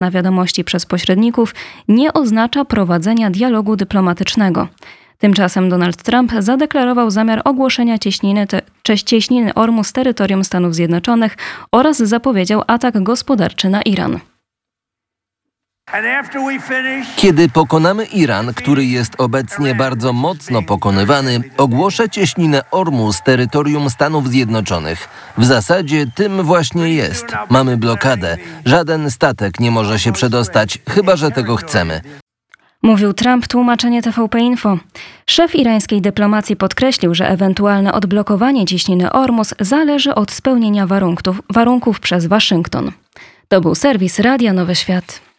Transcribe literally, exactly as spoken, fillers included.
na wiadomości przez pośredników nie oznacza prowadzenia dialogu dyplomatycznego. Tymczasem Donald Trump zadeklarował zamiar ogłoszenia cieśniny, te, cieśniny Ormus terytorium Stanów Zjednoczonych oraz zapowiedział atak gospodarczy na Iran. Kiedy pokonamy Iran, który jest obecnie bardzo mocno pokonywany, ogłoszę cieśninę Ormus terytorium Stanów Zjednoczonych. W zasadzie tym właśnie jest. Mamy blokadę. Żaden statek nie może się przedostać, chyba że tego chcemy. Mówił Trump, tłumaczenie T V P Info. Szef irańskiej dyplomacji podkreślił, że ewentualne odblokowanie cieśniny Ormus zależy od spełnienia warunków, warunków przez Waszyngton. To był serwis Radia Nowy Świat.